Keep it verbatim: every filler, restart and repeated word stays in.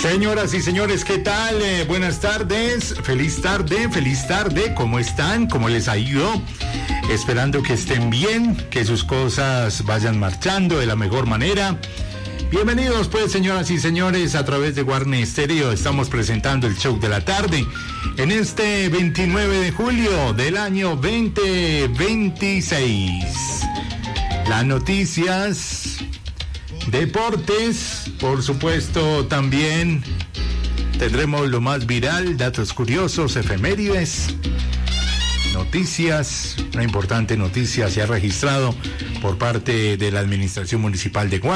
Señoras y señores, ¿qué tal? Eh, buenas tardes, feliz tarde, feliz tarde, ¿cómo están? ¿Cómo les ha ido? Esperando que estén bien, que sus cosas vayan marchando de la mejor manera. Bienvenidos pues, señoras y señores, a través de Guarne Estéreo estamos presentando el show de la tarde en este veintinueve de julio del año veinte veintiséis. Las noticias, deportes, por supuesto también tendremos lo más viral, datos curiosos, efemérides, noticias. Una importante noticia se ha registrado por parte de la Administración Municipal de Guarne.